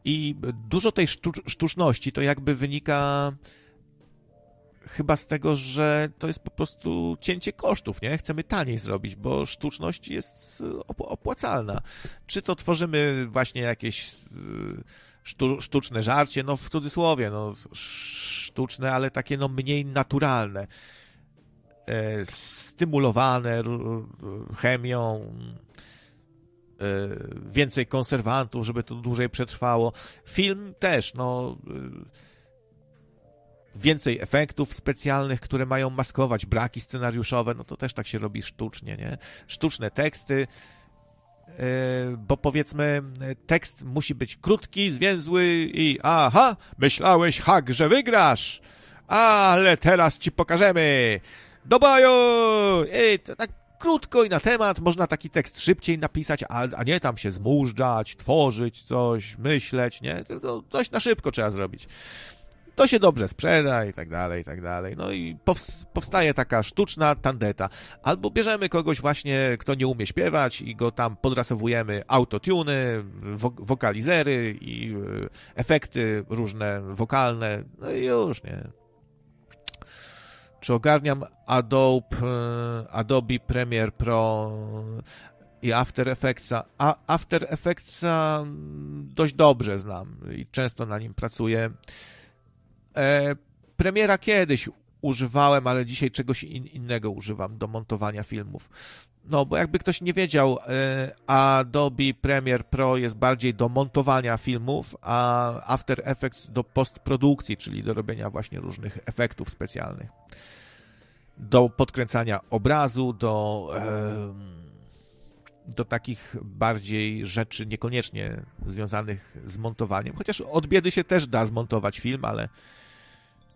I dużo tej sztuczności to jakby wynika chyba z tego, że to jest po prostu cięcie kosztów, nie? Chcemy taniej zrobić, bo sztuczność jest opłacalna. Czy to tworzymy właśnie jakieś sztuczne żarcie, no w cudzysłowie, no sztuczne, ale takie no mniej naturalne, stymulowane chemią, więcej konserwantów, żeby to dłużej przetrwało. Film też, no więcej efektów specjalnych, które mają maskować braki scenariuszowe, no to też tak się robi sztucznie, nie? Sztuczne teksty, bo powiedzmy tekst musi być krótki, zwięzły i aha, myślałeś, Hak, że wygrasz, ale teraz ci pokażemy, do boju! I to tak krótko i na temat, można taki tekst szybciej napisać, a nie tam się zmużdżać, tworzyć coś, myśleć, nie? Tylko coś na szybko trzeba zrobić. To się dobrze sprzeda i tak dalej, i tak dalej. No i powstaje taka sztuczna tandeta. Albo bierzemy kogoś właśnie, kto nie umie śpiewać i go tam podrasowujemy autotuny, wokalizery i efekty różne wokalne. No i już, nie? Czy ogarniam Adobe Premiere Pro i After Effectsa? After Effectsa dość dobrze znam i często na nim pracuję. Premiera kiedyś używałem, ale dzisiaj czegoś innego używam do montowania filmów. No, bo jakby ktoś nie wiedział, Adobe Premiere Pro jest bardziej do montowania filmów, a After Effects do postprodukcji, czyli do robienia właśnie różnych efektów specjalnych. Do podkręcania obrazu, do takich bardziej rzeczy niekoniecznie związanych z montowaniem. Chociaż od biedy się też da zmontować film, ale